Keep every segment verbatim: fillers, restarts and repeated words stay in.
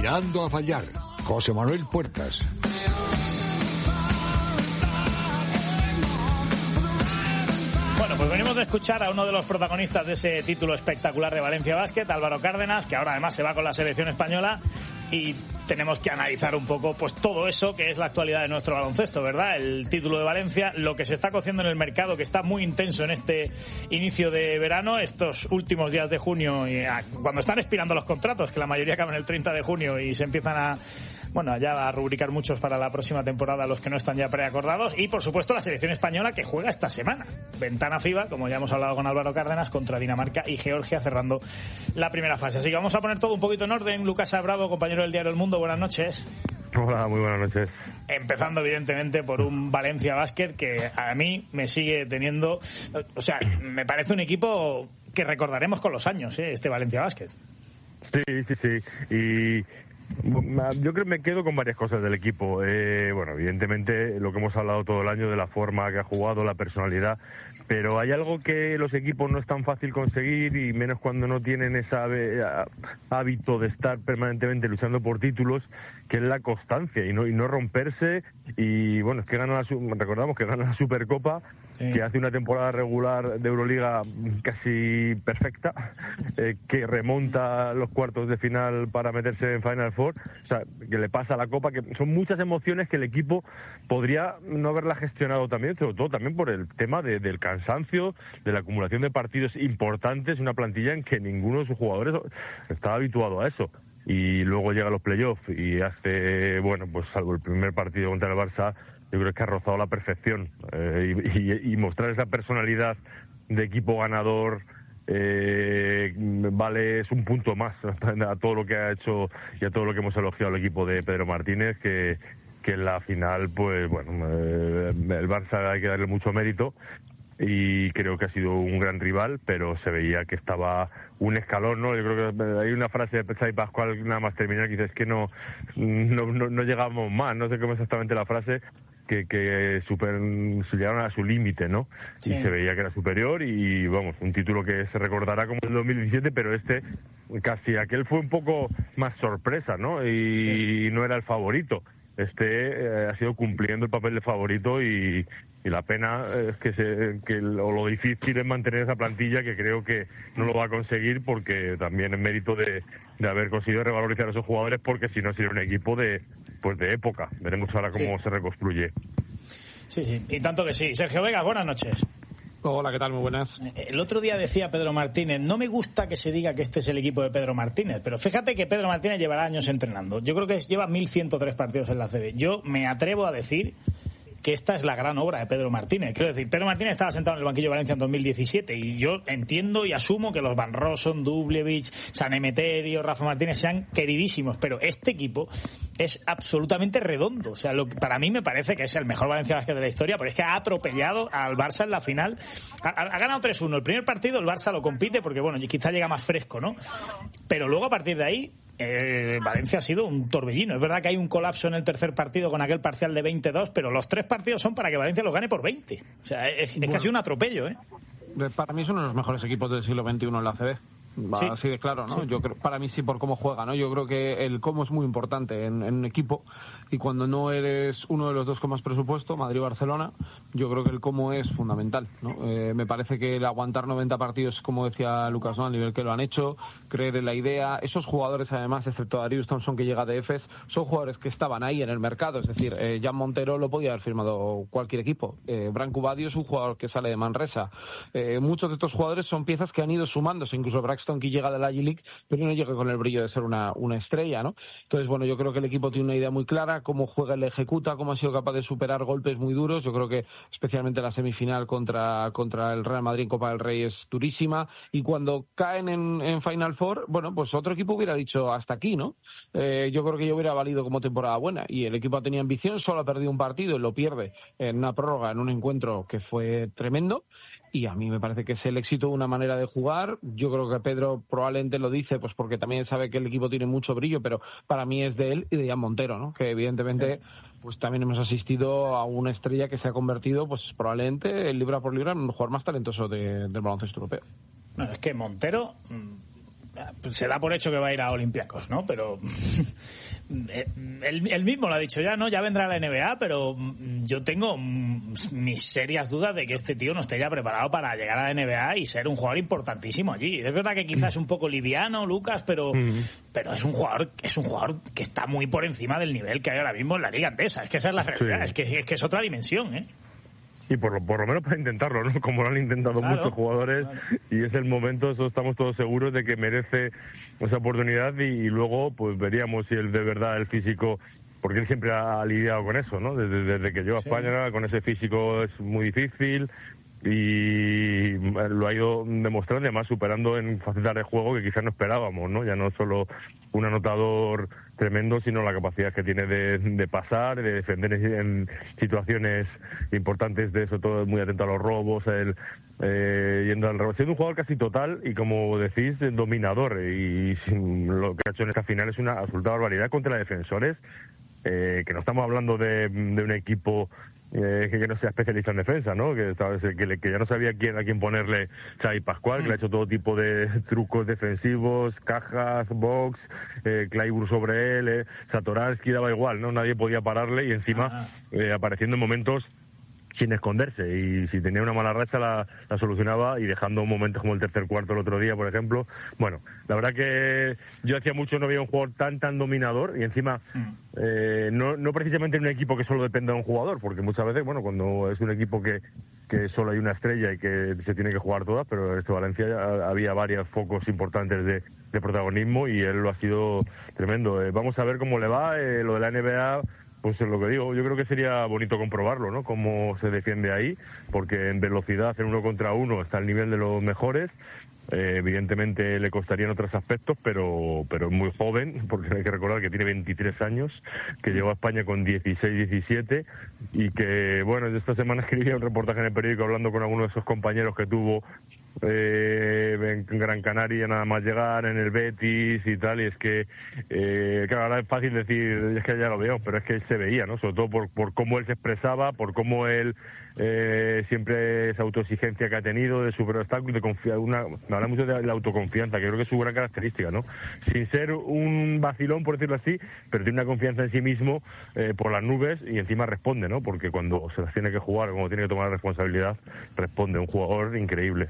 Tirando a fallar. José Manuel Puertas. Bueno, pues venimos de escuchar a uno de los protagonistas de ese título espectacular de Valencia Basket, Álvaro Cárdenas, que ahora además se va con la selección española, y tenemos que analizar un poco pues todo eso que es la actualidad de nuestro baloncesto, ¿verdad? El título de Valencia, lo que se está cociendo en el mercado, que está muy intenso en este inicio de verano, estos últimos días de junio, y a, cuando están expirando los contratos, que la mayoría acaban el treinta de junio y se empiezan a... Bueno, ya a rubricar muchos para la próxima temporada, los que no están ya preacordados. Y, por supuesto, la selección española que juega esta semana. Ventana FIBA, como ya hemos hablado con Álvaro Cárdenas, contra Dinamarca y Georgia, cerrando la primera fase. Así que vamos a poner todo un poquito en orden. Lucas Abravo, compañero del diario El Mundo, buenas noches. Hola, muy buenas noches. Empezando, evidentemente, por un Valencia Basket que a mí me sigue teniendo... O sea, me parece un equipo que recordaremos con los años, ¿eh? Este Valencia Basket. Sí, sí, sí. Y... yo creo que me quedo con varias cosas del equipo. Eh, bueno, evidentemente lo que hemos hablado todo el año de la forma que ha jugado, la personalidad, pero hay algo que los equipos no es tan fácil conseguir, y menos cuando no tienen ese hábito de estar permanentemente luchando por títulos, que es la constancia y no y no romperse. Y bueno, es que ganan la, recordamos que ganan la Supercopa, sí, que hace una temporada regular de Euroliga casi perfecta, eh, que remonta los cuartos de final para meterse en Final Four, o sea, que le pasa a la Copa, que son muchas emociones que el equipo podría no haberla gestionado también, sobre todo también por el tema de, del cansancio, de la acumulación de partidos importantes, una plantilla en que ninguno de sus jugadores estaba habituado a eso. Y luego llega a los playoffs y hace, bueno, pues salvo el primer partido contra el Barça, yo creo que ha rozado la perfección, eh, y, y, y mostrar esa personalidad de equipo ganador, eh, vale, es un punto más a todo lo que ha hecho y a todo lo que hemos elogiado al equipo de Pedro Martínez, que, que en la final, pues bueno, eh, el Barça hay que darle mucho mérito, y creo que ha sido un gran rival, pero se veía que estaba un escalón, ¿no? Yo creo que hay una frase de Xavi Pascual, nada más terminar, que dice, es que no, no, no, no llegamos más, no sé cómo es exactamente la frase, que, que super, se llegaron a su límite, ¿no? Sí. Y se veía que era superior, y vamos, un título que se recordará como el dos mil diecisiete, pero este, casi aquel fue un poco más sorpresa, ¿no? Y sí, no era el favorito. Este eh, ha sido cumpliendo el papel de favorito, y, y la pena es que, se, que lo, lo difícil es mantener esa plantilla, que creo que no lo va a conseguir, porque también es mérito de, de haber conseguido revalorizar a esos jugadores, porque si no sería un equipo de pues de época. Veremos ahora cómo sí se reconstruye. Sí, sí, y tanto que sí. Sergio Vega, buenas noches. Hola, ¿qué tal? Muy buenas. El otro día decía Pedro Martínez, no me gusta que se diga que este es el equipo de Pedro Martínez, pero fíjate que Pedro Martínez llevará años entrenando. Yo creo que lleva mil ciento tres partidos en la C B. Yo me atrevo a decir que esta es la gran obra de Pedro Martínez. Quiero decir, Pedro Martínez estaba sentado en el banquillo de Valencia en dos mil diecisiete, y yo entiendo y asumo que los Van Rossum, Dubljevic, San Emeterio, Rafa Martínez sean queridísimos, pero este equipo es absolutamente redondo. O sea, lo que para mí me parece que es el mejor Valencia Basket de la historia, pero es que ha atropellado al Barça en la final. Ha, ha ganado tres uno. El primer partido el Barça lo compite porque, bueno, quizá llega más fresco, ¿no? Pero luego a partir de ahí Eh, Valencia ha sido un torbellino. Es verdad que hay un colapso en el tercer partido con aquel parcial de veintidós, pero los tres partidos son para que Valencia los gane por veinte. O sea, es, es bueno, que ha sido un atropello, ¿eh? Para mí es uno de los mejores equipos del siglo veintiuno en la A C B. Sí. Así de claro, ¿no? Sí. Yo creo, para mí sí, por cómo juega, ¿no? Yo creo que el cómo es muy importante en, en un equipo, y cuando no eres uno de los dos con más presupuesto, Madrid o Barcelona, yo creo que el cómo es fundamental, ¿no? Eh, me parece que el aguantar noventa partidos, como decía Lucas, ¿no? Al nivel que lo han hecho, creer en la idea, esos jugadores además, excepto Darius Thompson que llega de Efes, son jugadores que estaban ahí en el mercado, es decir, eh, Jan Montero lo podía haber firmado cualquier equipo, eh, Branco Badio es un jugador que sale de Manresa, eh, muchos de estos jugadores son piezas que han ido sumándose, incluso Braxton, que llega de la G-League, pero no llega con el brillo de ser una, una estrella, ¿no? Entonces, bueno, yo creo que el equipo tiene una idea muy clara, cómo juega, le ejecuta, cómo ha sido capaz de superar golpes muy duros. Yo creo que especialmente la semifinal contra, contra el Real Madrid en Copa del Rey es durísima, y cuando caen en, en Final Four, bueno, pues otro equipo hubiera dicho hasta aquí, ¿no? Eh, yo creo que yo hubiera valido como temporada buena, y el equipo tenía ambición, solo ha perdido un partido y lo pierde en una prórroga, en un encuentro que fue tremendo. Y a mí me parece que es el éxito de una manera de jugar. Yo creo que Pedro probablemente lo dice pues porque también sabe que el equipo tiene mucho brillo, pero para mí es de él y de Jan Montero, ¿no? Que evidentemente pues también hemos asistido a una estrella que se ha convertido pues probablemente libra por libra en el jugador más talentoso de, del baloncesto europeo. No, es que Montero, se da por hecho que va a ir a Olympiacos, ¿no? Pero él, él mismo lo ha dicho ya, ¿no? Ya vendrá a la N B A, pero yo tengo mis serias dudas de que este tío no esté ya preparado para llegar a la N B A y ser un jugador importantísimo allí. Es verdad que quizás es un poco liviano, Lucas, pero mm. pero es un jugador es un jugador que está muy por encima del nivel que hay ahora mismo en la Liga Andesa. Es que esa es la realidad, sí. es, que, es que es otra dimensión, ¿eh? Y por lo, por lo menos para intentarlo, ¿no? Como lo han intentado claro, muchos jugadores, claro. Y es el momento, eso estamos todos seguros de que merece esa oportunidad y, y luego pues veríamos si él de verdad el físico, porque él siempre ha lidiado con eso, ¿no? Desde, desde que llegó a sí. España, con ese físico es muy difícil y lo ha ido demostrando, además superando en facetas de juego que quizás no esperábamos, ¿no? Ya no solo un anotador tremendo, sino la capacidad que tiene de, de pasar, de defender en situaciones importantes, de eso todo, muy atento a los robos, el, eh, yendo al rebote, siendo un jugador casi total y, como decís, dominador, y lo que ha hecho en esta final es una absoluta barbaridad contra defensores, eh, que no estamos hablando de, de un equipo Eh, que, que no sea especialista en defensa, ¿no? Que, sabes, que, que ya no sabía quién, a quién ponerle Xavi Pascual, que le ha hecho todo tipo de trucos defensivos, cajas, box, eh, Clyburn sobre él, eh, Satoransky, daba igual, ¿no? Nadie podía pararle y encima eh, apareciendo en momentos sin esconderse, y si tenía una mala racha la, la solucionaba, y dejando momentos como el tercer cuarto el otro día, por ejemplo. Bueno, la verdad que yo hacía mucho no había un jugador tan tan dominador, y encima eh, no, no precisamente en un equipo que solo depende de un jugador, porque muchas veces, bueno, cuando es un equipo que, que solo hay una estrella y que se tiene que jugar todas, pero en este Valencia ya había varios focos importantes de, de protagonismo, y él lo ha sido tremendo. Eh, vamos a ver cómo le va, eh, lo de la N B A. Pues es lo que digo, yo creo que sería bonito comprobarlo, ¿no? Cómo se defiende ahí, porque en velocidad, en uno contra uno, está al nivel de los mejores. Eh, evidentemente le costaría en otros aspectos, pero pero es muy joven, porque hay que recordar que tiene veintitrés años, que llegó a España con dieciséis, diecisiete, y que, bueno, esta semana escribía un reportaje en el periódico hablando con algunos de esos compañeros que tuvo eh, en Gran Canaria nada más llegar, en el Betis y tal, y es que, eh, claro, ahora es fácil decir, es que ya lo veo, pero es que él se veía, ¿no? Sobre todo por, por cómo él se expresaba, por cómo él eh, siempre esa autoexigencia que ha tenido, de superar obstáculos, de confiar, una, me habla mucho de la autoconfianza, que creo que es su gran característica, ¿no? Sin ser un vacilón, por decirlo así, pero tiene una confianza en sí mismo eh, por las nubes, y encima responde, ¿no? Porque cuando se las tiene que jugar, cuando tiene que tomar la responsabilidad, responde. Un jugador increíble.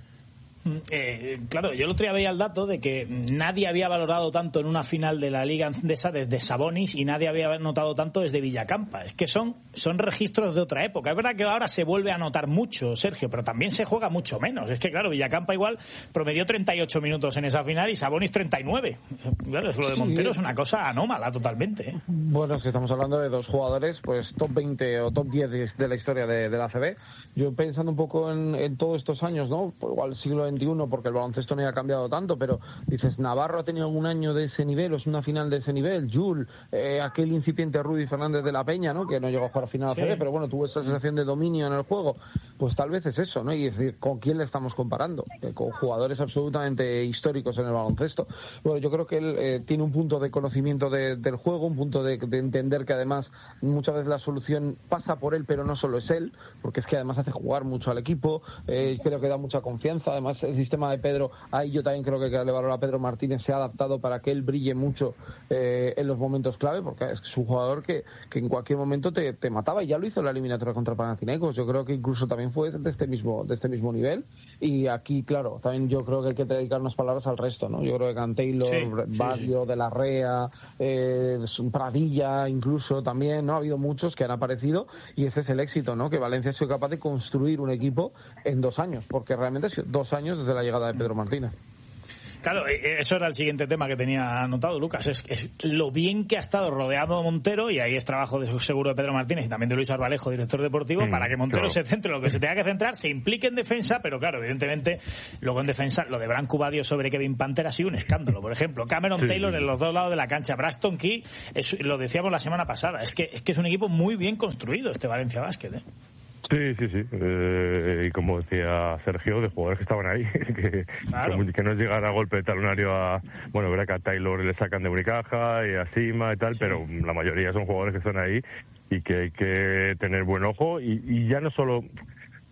Eh, claro, yo el otro día veía el dato de que nadie había valorado tanto en una final de la Liga Andesa desde Sabonis, y nadie había notado tanto desde Villacampa. Es que son, son registros de otra época. Es verdad que ahora se vuelve a notar mucho, Sergio, pero también se juega mucho menos. Es que, claro, Villacampa igual promedió treinta y ocho minutos en esa final y Sabonis treinta y nueve. Claro, lo de Montero es una cosa anómala totalmente, ¿eh? Bueno, si estamos hablando de dos jugadores, pues top veinte o top diez de la historia de, de la A C B. Yo pensando un poco en, en todos estos años, ¿no? Pues igual siglo veintiuno, porque el baloncesto no ha cambiado tanto, pero dices, Navarro ha tenido un año de ese nivel, o es una final de ese nivel, Jul, eh, aquel incipiente Rudy Fernández de la Peña, ¿no? Que no llegó a jugar a final de sí. A C B, pero bueno, tuvo esa sensación de dominio en el juego. Pues tal vez es eso, ¿no? Y es decir, ¿con quién le estamos comparando? Eh, con jugadores absolutamente históricos en el baloncesto. Bueno, yo creo que él eh, tiene un punto de conocimiento de, del juego, un punto de, de entender que además muchas veces la solución pasa por él, pero no solo es él, porque es que además hace jugar mucho al equipo, eh, creo que da mucha confianza. Además, el sistema de Pedro, ahí yo también creo que le valora a Pedro Martínez, se ha adaptado para que él brille mucho eh, en los momentos clave, porque es un jugador que, que en cualquier momento te, te mataba, y ya lo hizo en la eliminatoria contra Panathinaikos. Yo creo que incluso también fue de este mismo de este mismo nivel, y aquí, claro, también yo creo que hay que dedicar unas palabras al resto, ¿no? Yo creo que Can Taylor, sí, Barrio, sí, sí. De la Rea, eh, Pradilla incluso también, ¿no? Ha habido muchos que han aparecido, y ese es el éxito, ¿no? Que Valencia ha sido capaz de construir un equipo en dos años, porque realmente ha sido dos años desde la llegada de Pedro Martínez. Claro, eso era el siguiente tema que tenía anotado, Lucas, es, es lo bien que ha estado rodeado Montero, y ahí es trabajo de seguro de Pedro Martínez y también de Luis Arbalejo, director deportivo, mm, para que Montero claro. se centre en lo que se tenga que centrar, se implique en defensa, pero claro, evidentemente, luego en defensa, lo de Branco Badio sobre Kevin Panther ha sido un escándalo. Por ejemplo, Cameron sí, Taylor sí. en los dos lados de la cancha, Braxton Key, es, lo decíamos la semana pasada, es que, es que es un equipo muy bien construido este Valencia Basket, ¿eh? Sí, sí, sí. Eh, y como decía Sergio, de jugadores que estaban ahí, que, claro. que, que no llegan a golpe de talonario a... Bueno, verá que a Taylor le sacan de Unicaja y a Sima y tal, sí. pero la mayoría son jugadores que están ahí y que hay que tener buen ojo. Y, y ya no solo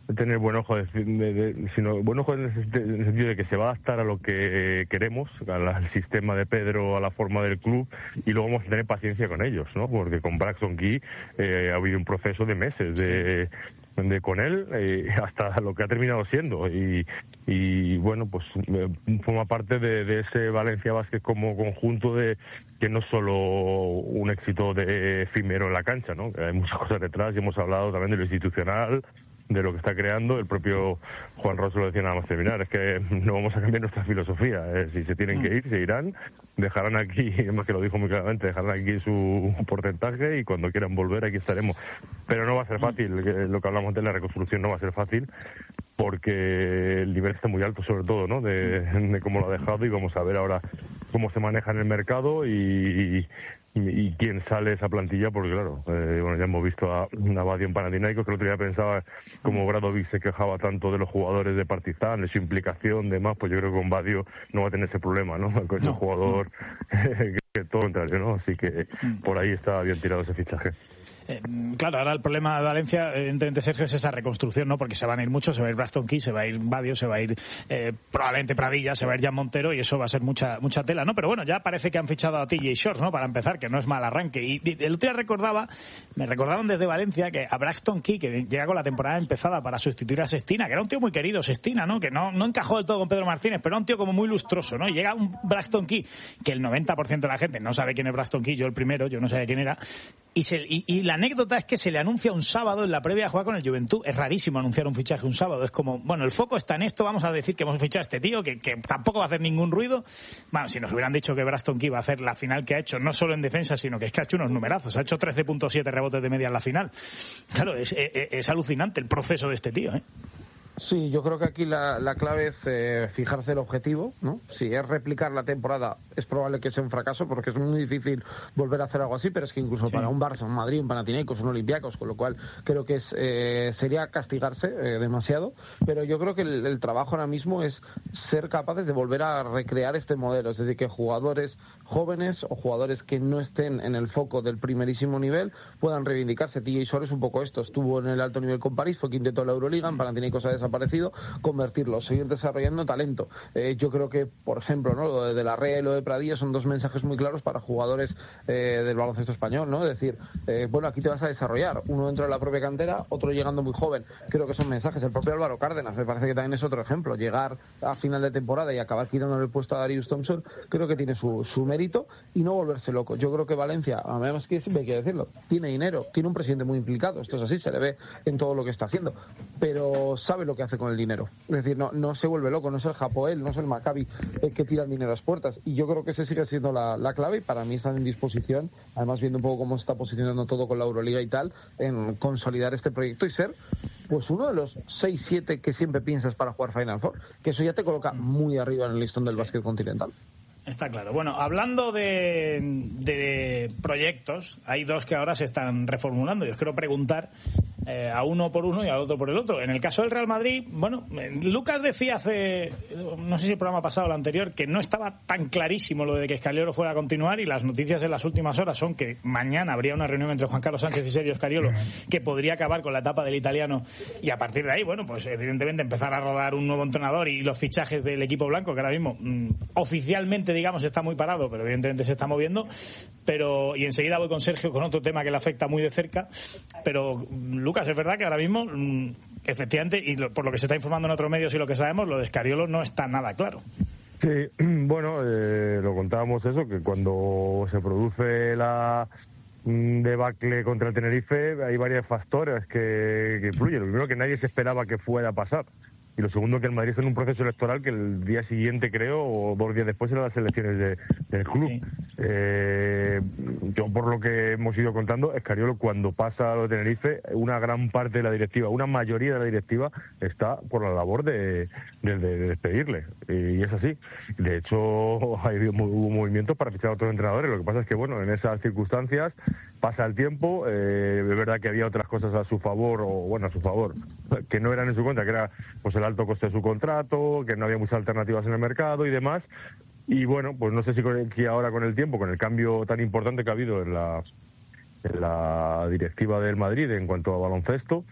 tener buen ojo, de, de, de, sino buen ojo en el, en el sentido de que se va a adaptar a lo que queremos, al, al sistema de Pedro, a la forma del club, y luego vamos a tener paciencia con ellos, ¿no? Porque con Braxton Key eh, ha habido un proceso de meses de, de con él eh, hasta lo que ha terminado siendo, y, y bueno, pues eh, forma parte de, de ese Valencia Basket como conjunto, de que no es solo un éxito de efímero en la cancha, ¿no? Que hay muchas cosas detrás, y hemos hablado también de lo institucional, de lo que está creando. El propio Juan Rosso lo decía nada más terminar, es que no vamos a cambiar nuestra filosofía, eh, si se tienen que ir, se irán, dejarán aquí, además que lo dijo muy claramente, dejarán aquí su porcentaje, y cuando quieran volver aquí estaremos, pero no va a ser fácil, lo que hablamos de la reconstrucción no va a ser fácil, porque el nivel está muy alto, sobre todo, ¿no? De, de cómo lo ha dejado, y vamos a ver ahora cómo se maneja en el mercado y, y, y quién sale de esa plantilla, porque claro, eh, bueno, ya hemos visto a, a Badio en Panathinaikos, que el otro día pensaba como Bradovic se quejaba tanto de los jugadores de Partizan, de su implicación, demás, pues yo creo que con Badio no va a tener ese problema, ¿no? Con ese no, jugador no. que todo lo contrario, ¿no? Así que por ahí está bien tirado ese fichaje. Eh, claro, ahora el problema de Valencia, evidentemente, Sergio, es esa reconstrucción, ¿no? Porque se van a ir muchos, se va a ir Braxton Key, se va a ir Badio, se va a ir eh, probablemente Pradilla, se va a ir Jan Montero, y eso va a ser mucha mucha tela, ¿no? Pero bueno, ya parece que han fichado a T J Shorts, ¿no? Para empezar, que no es mal arranque. Y, y el otro día recordaba, me recordaban desde Valencia que a Braxton Key, que llega con la temporada empezada para sustituir a Sestina, que era un tío muy querido, Sestina, ¿no? Que no, no encajó del todo con Pedro Martínez, pero era un tío como muy lustroso, ¿no? Y llega un Braxton Key, que el noventa por ciento de la gente no sabe quién es Braxton Key, yo el primero, yo no sabía quién era, y, se, y, y la anécdota es que se le anuncia un sábado en la previa a jugar con el Juventud. Es rarísimo anunciar un fichaje un sábado, es como, bueno, el foco está en esto, vamos a decir que hemos fichado a este tío, que, que tampoco va a hacer ningún ruido. Bueno, si nos hubieran dicho que Braxton Key va a hacer la final que ha hecho, no solo en defensa, sino que es que ha hecho unos numerazos, ha hecho trece punto siete rebotes de media en la final. Claro, es, es, es alucinante el proceso de este tío, ¿eh? Sí, yo creo que aquí la, la clave es eh, fijarse el objetivo, ¿no? Si es replicar la temporada, es probable que sea un fracaso, porque es muy difícil volver a hacer algo así, pero es que incluso sí. para un Barça, un Madrid, un Panathinaikos, un Olympiacos, con lo cual creo que es eh, sería castigarse eh, demasiado, pero yo creo que el, el trabajo ahora mismo es ser capaces de volver a recrear este modelo, es decir, que jugadores jóvenes o jugadores que no estén en el foco del primerísimo nivel puedan reivindicarse. T J Shorts es un poco esto, estuvo en el alto nivel con París, fue quinteto de la Euroliga, en Panathinaikos ha desaparecido, convertirlo, seguir desarrollando talento. Eh, yo creo que, por ejemplo, ¿no? Lo de, de la Rea y lo de Pradilla son dos mensajes muy claros para jugadores eh, del baloncesto español, ¿no? Es decir, eh, bueno, aquí te vas a desarrollar, uno dentro de la propia cantera, otro llegando muy joven. Creo que son mensajes. El propio Álvaro Cárdenas me parece que también es otro ejemplo. Llegar a final de temporada y acabar quitándole el puesto a Darius Thompson, creo que tiene su, su mérito, y no volverse loco. Yo creo que Valencia, además que siempre hay que decirlo, tiene dinero, tiene un presidente muy implicado, esto es así, se le ve en todo lo que está haciendo, pero sabe lo que hace con el dinero. Es decir, no, no se vuelve loco, no es el Hapoel, no es el Maccabi el que tira el dinero a las puertas, y yo creo que ese sigue siendo la, la clave, y para mí están en disposición, además viendo un poco cómo se está posicionando todo con la Euroliga y tal, en consolidar este proyecto y ser pues uno de los seis siete que siempre piensas para jugar Final Four, que eso ya te coloca muy arriba en el listón del básquet continental. Está claro. Bueno, hablando de, de proyectos, hay dos que ahora se están reformulando. Yo os quiero preguntar eh, a uno por uno y al otro por el otro. En el caso del Real Madrid, bueno, Lucas decía hace, no sé si el programa pasado o el anterior, que no estaba tan clarísimo lo de que Scariolo fuera a continuar, y las noticias en las últimas horas son que mañana habría una reunión entre Juan Carlos Sánchez y Sergio Scariolo que podría acabar con la etapa del italiano, y a partir de ahí, bueno, pues evidentemente empezar a rodar un nuevo entrenador y los fichajes del equipo blanco, que ahora mismo mmm, oficialmente, digamos, está muy parado, pero evidentemente se está moviendo. Pero, y enseguida voy con Sergio con otro tema que le afecta muy de cerca, pero Lucas, es verdad que ahora mismo efectivamente, y lo, por lo que se está informando en otros medios y lo que sabemos, lo de Scariolo no está nada claro. Sí, bueno, eh, lo contábamos eso, que cuando se produce la debacle contra el Tenerife hay varios factores que, que influyen. Lo primero, que nadie se esperaba que fuera a pasar. Y lo segundo, que el Madrid está en un proceso electoral que el día siguiente, creo, o dos días después, eran las elecciones de, del club. Sí. Eh, yo, por lo que hemos ido contando, Scariolo, cuando pasa a lo de Tenerife, una gran parte de la directiva, una mayoría de la directiva, está por la labor de, de, de despedirle. Y es así. De hecho, ha habido, hubo movimientos para fichar a otros entrenadores. Lo que pasa es que, bueno, en esas circunstancias pasa el tiempo. Eh, es verdad que había otras cosas a su favor, o bueno, a su favor, que no eran en su contra, que era pues el alto coste de su contrato, que no había muchas alternativas en el mercado y demás. Y bueno, pues no sé si, con, si ahora con el tiempo, con el cambio tan importante que ha habido en la en la directiva del Madrid en cuanto a baloncesto,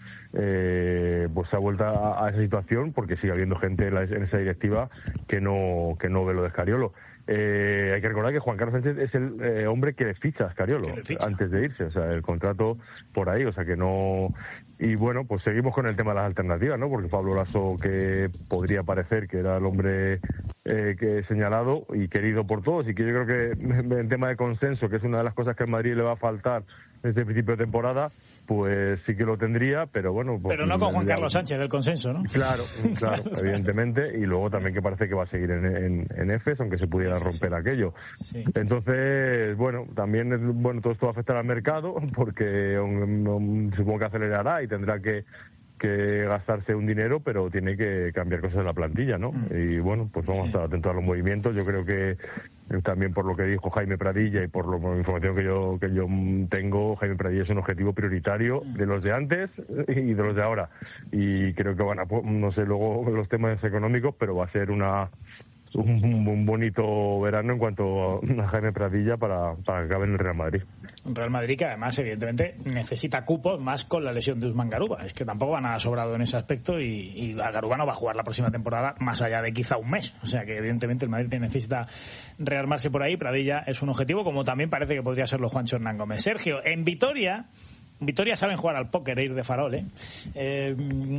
eh, pues se ha vuelto a, a esa situación porque sigue habiendo gente en, la, en esa directiva que no que no ve lo de Scariolo. Eh, hay que recordar que Juan Carlos Sánchez es el eh, hombre que le ficha a Scariolo ficha? antes de irse, o sea, el contrato por ahí, o sea que no... Y bueno, pues seguimos con el tema de las alternativas, ¿no? Porque Pablo Laso, que podría parecer que era el hombre eh, que he señalado y querido por todos, y que yo creo que el tema de consenso, que es una de las cosas que al Madrid le va a faltar desde el principio de temporada, pues sí que lo tendría, pero bueno... Pues, pero no con Juan Carlos Sánchez, del consenso, ¿no? Claro, claro, evidentemente, y luego también que parece que va a seguir en, en, en Efes, aunque se pudiera romper sí. aquello. Sí. Entonces, bueno, también es, bueno, todo esto va a afectar al mercado, porque um, um, supongo que acelerará y tendrá que que gastarse un dinero, pero tiene que cambiar cosas en la plantilla, ¿no? Mm. Y bueno, pues vamos sí. a estar atentos a los movimientos. Yo creo que también por lo que dijo Jaime Pradilla y por, lo, por la información que yo que yo tengo, Jaime Pradilla es un objetivo prioritario de los de antes y de los de ahora. Y creo que van a, no sé luego los temas económicos, pero va a ser una un, un bonito verano en cuanto a Jaime Pradilla para, para que acabe en el Real Madrid. Un Real Madrid que además evidentemente necesita cupos más con la lesión de Usman Garuba. Es que tampoco va nada sobrado en ese aspecto y, y Garuba no va a jugar la próxima temporada más allá de quizá un mes. O sea que evidentemente el Madrid necesita rearmarse por ahí. Pradilla es un objetivo, como también parece que podría serlo Juancho Hernán Gómez. Sergio, en Vitoria... Vitoria saben jugar al póker e ir de farol, ¿eh? ¿eh?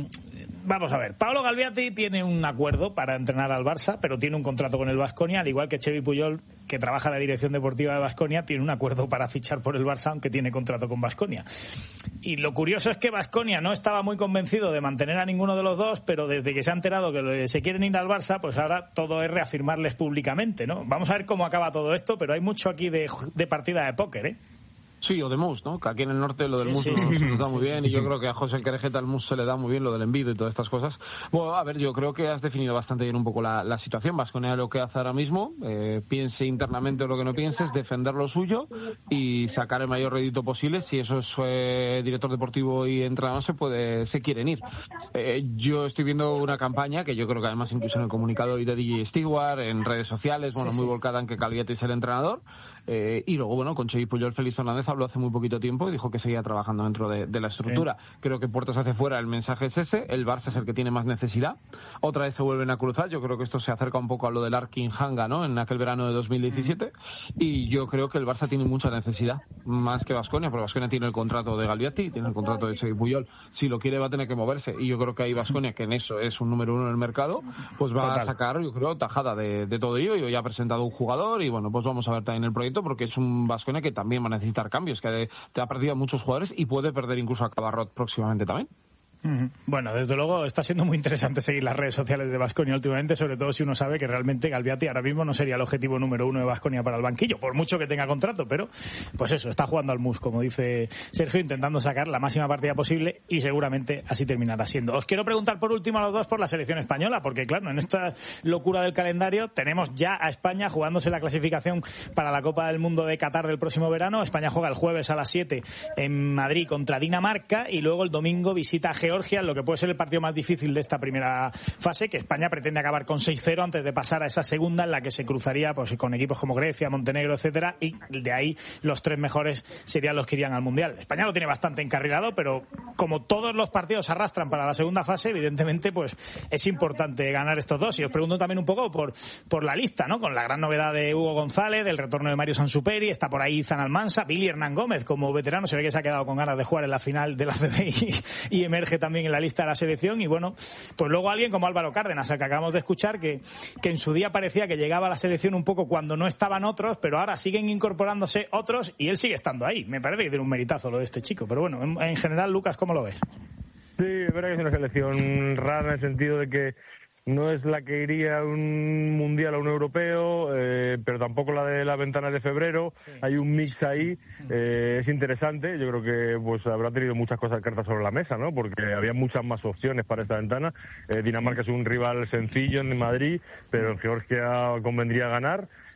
Vamos a ver. Pablo Galbiati tiene un acuerdo para entrenar al Barça, pero tiene un contrato con el Baskonia, al igual que Xevi Puyol, que trabaja en la dirección deportiva de Baskonia, tiene un acuerdo para fichar por el Barça, aunque tiene contrato con Baskonia. Y lo curioso es que Baskonia no estaba muy convencido de mantener a ninguno de los dos, pero desde que se ha enterado que se quieren ir al Barça, pues ahora todo es reafirmarles públicamente, ¿no? Vamos a ver cómo acaba todo esto, pero hay mucho aquí de, de partida de póker, ¿eh? Sí, o de mus, ¿no? Que aquí en el norte lo del sí, mus sí, nos, sí, nos da sí, muy sí, bien sí. y yo creo que a José Querejeta el mus se le da muy bien lo del envido y todas estas cosas. Bueno, a ver, yo creo que has definido bastante bien un poco la, la situación. Baskonia lo que hace ahora mismo, eh, piense internamente lo que no pienses, defender lo suyo y sacar el mayor rédito posible. Si eso es eh, director deportivo y entrenador, se puede, se quieren ir. Eh, yo estoy viendo una campaña que yo creo que además incluso en el comunicado hoy de D J Stewart, en redes sociales, bueno, sí, muy sí. volcada en que Galbiati es el entrenador. Eh, y luego, bueno, con Xevi Puyol, Félix Fernández habló hace muy poquito tiempo y dijo que seguía trabajando dentro de, de la estructura. Sí. Creo que puertas hacia fuera el mensaje es ese, el Barça es el que tiene más necesidad. Otra vez se vuelven a cruzar, yo creo que esto se acerca un poco a lo del Arkin Hanga, ¿no? En aquel verano de dos mil diecisiete, mm. y yo creo que el Barça tiene mucha necesidad, más que Baskonia, porque Baskonia tiene el contrato de Galbiati, tiene el contrato de Xevi Puyol, si lo quiere va a tener que moverse, y yo creo que ahí Baskonia, que en eso es un número uno en el mercado, pues va Total. a sacar, yo creo, tajada de, de todo ello, y hoy ha presentado un jugador, y bueno, pues vamos a ver también el proyecto, porque es un Baskonia que también va a necesitar cambios, que te ha perdido a muchos jugadores y puede perder incluso a Cabarrot próximamente también. Bueno, desde luego está siendo muy interesante seguir las redes sociales de Baskonia últimamente, sobre todo si uno sabe que realmente Galbiati ahora mismo no sería el objetivo número uno de Baskonia para el banquillo, por mucho que tenga contrato, pero pues eso, está jugando al mus, como dice Sergio, intentando sacar la máxima partida posible y seguramente así terminará siendo. Os quiero preguntar por último a los dos por la selección española, porque claro, en esta locura del calendario tenemos ya a España jugándose la clasificación para la Copa del Mundo de Qatar del próximo verano. España juega el jueves a las siete en Madrid contra Dinamarca y luego el domingo visita a Georgia, Georgia, lo que puede ser el partido más difícil de esta primera fase, que España pretende acabar con seis cero antes de pasar a esa segunda en la que se cruzaría pues con equipos como Grecia, Montenegro, etcétera, y de ahí los tres mejores serían los que irían al Mundial. España lo tiene bastante encarrilado, pero como todos los partidos arrastran para la segunda fase, evidentemente pues es importante ganar estos dos. Y os pregunto también un poco por, por la lista, ¿no? Con la gran novedad de Hugo González, del retorno de Mario Sansuperi, está por ahí Izan Almansa, Billy Hernán Gómez como veterano, se ve que se ha quedado con ganas de jugar en la final de la C B y, y emerge también en la lista de la selección. Y bueno, pues luego alguien como Álvaro Cárdenas, al que acabamos de escuchar, que, que en su día parecía que llegaba a la selección un poco cuando no estaban otros, pero ahora siguen incorporándose otros y él sigue estando ahí. Me parece que tiene un meritazo lo de este chico, pero bueno, en, en general, Lucas, ¿cómo lo ves? Sí, es verdad que es una selección rara en el sentido de que no es la que iría a un mundial o un europeo, eh, pero tampoco la de la ventana de febrero. Sí. Hay un mix ahí, eh, es interesante. Yo creo que pues habrá tenido muchas cosas cartas sobre la mesa, ¿no? Porque había muchas más opciones para esta ventana. Eh, Dinamarca es un rival sencillo en Madrid, pero en Georgia convendría ganar.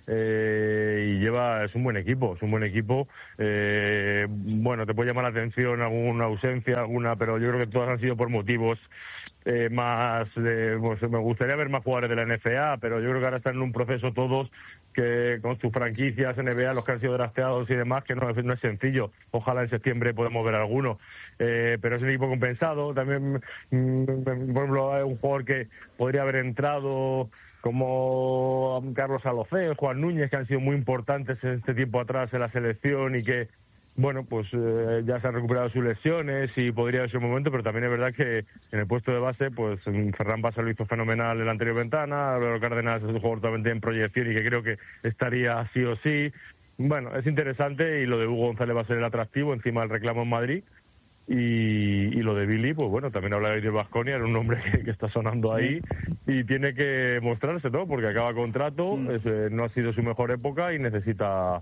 Eh, y lleva, es un buen equipo, es un buen equipo. Eh, bueno, te puede llamar la atención alguna ausencia, alguna, pero yo creo que todas han sido por motivos eh, más, de, pues me gustaría ver más jugadores de la N F A, pero yo creo que ahora están en un proceso todos que con sus franquicias N B A, los que han sido drafteados y demás, que no, no es sencillo. Ojalá en septiembre podamos ver alguno. Eh, pero es un equipo compensado. También, mm, por ejemplo, hay un jugador que podría haber entrado como Carlos Alocén, Juan Núñez, que han sido muy importantes en este tiempo atrás en la selección y que, bueno, pues eh, ya se han recuperado sus lesiones y podría haber sido un momento, pero también es verdad que en el puesto de base, pues Ferran Bassa lo hizo fenomenal en la anterior ventana, Álvaro Cárdenas es un jugador totalmente en proyección y que creo que estaría sí o sí. Bueno, es interesante y lo de Hugo González va a ser el atractivo encima del reclamo en Madrid. Y, y lo de Billy, pues bueno, también habla de Baskonia, era un nombre que, que está sonando ahí y tiene que mostrarse, ¿no? Porque acaba contrato, mm. es, eh, no ha sido su mejor época y necesita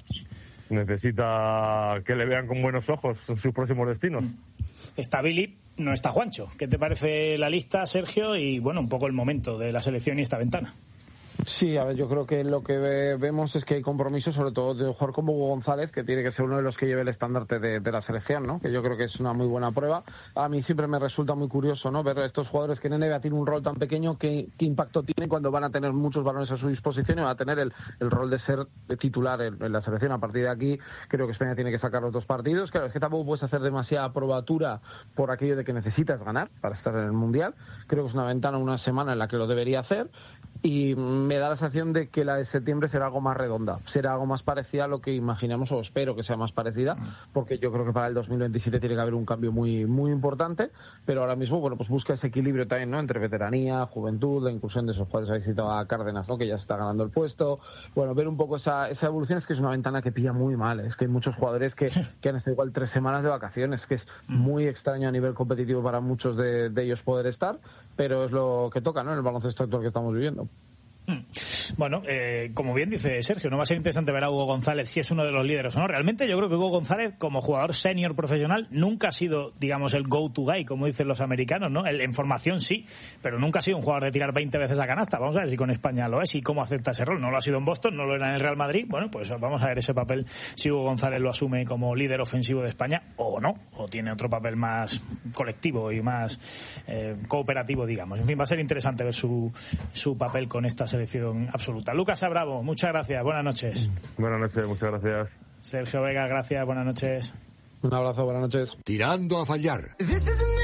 necesita que le vean con buenos ojos en sus próximos destinos. Está Billy, no está Juancho. ¿Qué te parece la lista, Sergio? Y bueno, un poco el momento de la selección y esta ventana. Sí, a ver, yo creo que lo que ve, vemos es que hay compromiso, sobre todo de un jugador como Hugo González, que tiene que ser uno de los que lleve el estandarte de, de la selección, ¿no? Que yo creo que es una muy buena prueba. A mí siempre me resulta muy curioso, ¿no? Ver a estos jugadores que en N B A tienen un rol tan pequeño, qué, qué impacto tienen cuando van a tener muchos balones a su disposición y van a tener el, el rol de ser titular en, en la selección. A partir de aquí, creo que España tiene que sacar los dos partidos. Claro, es que tampoco puedes hacer demasiada probatura por aquello de que necesitas ganar para estar en el Mundial. Creo que es una ventana, una semana en la que lo debería hacer. Y me da la sensación de que la de septiembre será algo más redonda, será algo más parecida a lo que imaginamos, o espero que sea más parecida, porque yo creo que para el dos mil veintisiete tiene que haber un cambio muy muy importante, pero ahora mismo, bueno, pues busca ese equilibrio también, ¿no? Entre veteranía, juventud, la inclusión de esos jugadores. Ha visitado a Cárdenas, ¿no? Que ya está ganando el puesto. Bueno, ver un poco esa, esa evolución. Es que es una ventana que pilla muy mal, es que hay muchos jugadores que, que han estado igual tres semanas de vacaciones, que es muy extraño a nivel competitivo para muchos de, de ellos poder estar, pero es lo que toca, ¿no? En el baloncesto actual que estamos viviendo. Bueno, eh, como bien dice Sergio, no va a ser interesante ver a Hugo González si es uno de los líderes o no. Realmente yo creo que Hugo González, como jugador senior profesional, nunca ha sido, digamos, el go-to guy, como dicen los americanos, ¿no? El, en formación sí, pero nunca ha sido un jugador de tirar veinte veces a canasta. Vamos a ver si con España lo es y cómo acepta ese rol. No lo ha sido en Boston, no lo era en el Real Madrid. Bueno, pues vamos a ver ese papel, si Hugo González lo asume como líder ofensivo de España o no, o tiene otro papel más colectivo y más eh, cooperativo, digamos. En fin, va a ser interesante ver su, su papel con esta selección absoluta. Lucas Abravo, muchas gracias, buenas noches. Buenas noches, muchas gracias. Sergio Vega, gracias, buenas noches. Un abrazo, buenas noches. Tirando a fallar.